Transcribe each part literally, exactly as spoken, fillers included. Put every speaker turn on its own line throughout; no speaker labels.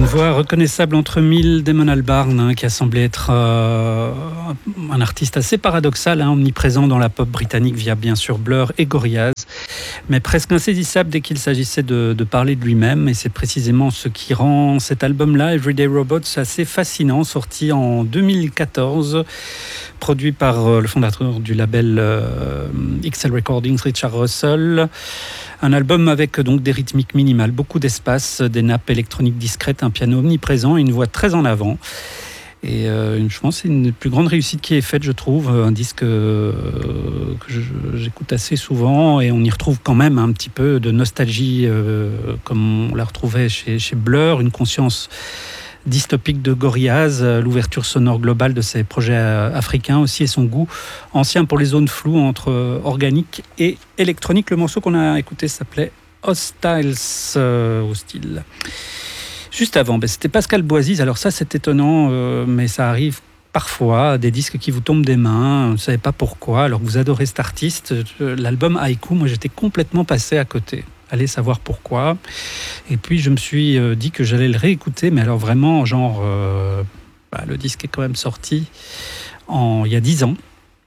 voix reconnaissable entre mille d'Eamon Albarn, hein, qui a semblé être euh, un artiste assez paradoxal, hein, omniprésent dans la pop britannique via bien sûr Blur et Gorillaz, mais presque insaisissable dès qu'il s'agissait de, de parler de lui-même. Et c'est précisément ce qui rend cet album-là, Everyday Robots, assez fascinant, sorti en deux mille quatorze, produit par euh, le fondateur du label euh, X L Recordings, Richard Russell. Un album avec donc des rythmiques minimales, beaucoup d'espace, des nappes électroniques discrètes, un piano omniprésent et une voix très en avant. Et euh, je pense que c'est une plus grande réussite qui est faite, je trouve. Un disque euh, que je, j'écoute assez souvent et on y retrouve quand même un petit peu de nostalgie, euh, comme on la retrouvait chez, chez Blur, une conscience dystopique de Gorillaz, l'ouverture sonore globale de ses projets africains aussi et son goût ancien pour les zones floues entre organique et électronique. Le morceau qu'on a écouté s'appelait Hostiles, euh, hostile. Juste avant, ben, c'était Pascal Boisise. Alors ça, c'est étonnant, euh, mais ça arrive parfois, des disques qui vous tombent des mains, vous ne savez pas pourquoi, alors que vous adorez cet artiste. L'album Haïku, moi j'étais complètement passé à côté. Allez savoir pourquoi. Et puis je me suis dit que j'allais le réécouter, mais alors vraiment, genre, euh, bah, le disque est quand même sorti en, il y a dix ans.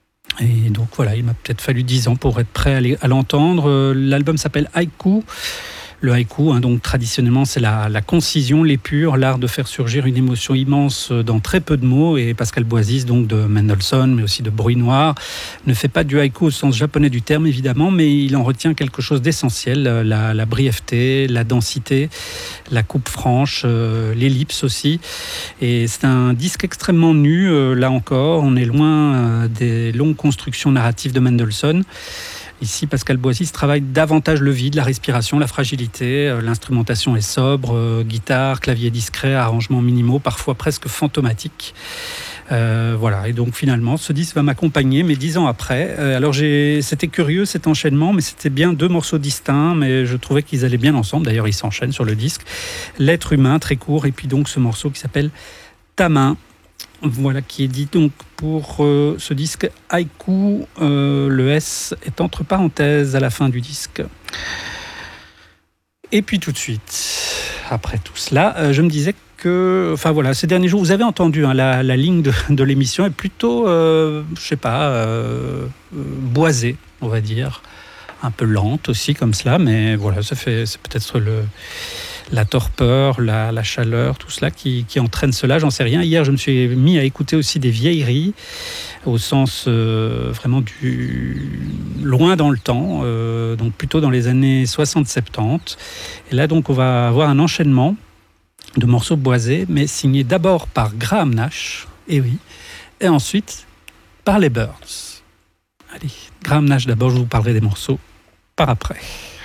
Et donc voilà, il m'a peut-être fallu dix ans pour être prêt à, à l'entendre. L'album s'appelle Haïku. Le haïku, hein, donc traditionnellement, c'est la, la concision, l'épure, l'art de faire surgir une émotion immense dans très peu de mots. Et Pascal Boisise, donc de Mendelssohn, mais aussi de Bruit Noir, ne fait pas du haïku au sens japonais du terme, évidemment, mais il en retient quelque chose d'essentiel, la, la brièveté, la densité, la coupe franche, euh, l'ellipse aussi. Et c'est un disque extrêmement nu, euh, là encore, on est loin euh, des longues constructions narratives de Mendelssohn. Ici, Pascal Boisise travaille davantage le vide, la respiration, la fragilité. L'instrumentation est sobre, euh, guitare, clavier discret, arrangements minimaux, parfois presque fantomatiques. Euh, voilà, et donc finalement, ce disque va m'accompagner, mais dix ans après. Euh, alors j'ai, c'était curieux cet enchaînement, mais c'était bien deux morceaux distincts, mais je trouvais qu'ils allaient bien ensemble. D'ailleurs, ils s'enchaînent sur le disque. L'être humain, très court, et puis donc ce morceau qui s'appelle Ta main. Voilà qui est dit donc pour euh, ce disque Haïku. Euh, le S est entre parenthèses à la fin du disque. Et puis tout de suite, après tout cela, euh, je me disais que, enfin voilà, ces derniers jours, vous avez entendu hein, la, la ligne de, de l'émission est plutôt, euh, je sais pas, euh, euh, boisée, on va dire, un peu lente aussi comme cela, mais voilà, ça fait, c'est peut-être le la torpeur, la, la chaleur, tout cela qui, qui entraîne cela, j'en sais rien. Hier, je me suis mis à écouter aussi des vieilleries, au sens euh, vraiment du loin dans le temps, euh, donc plutôt dans les années soixante soixante-dix. Et là, donc, on va avoir un enchaînement de morceaux boisés, mais signé d'abord par Graham Nash, et oui, et ensuite par les Byrds. Allez, Graham Nash d'abord, je vous parlerai des morceaux par après.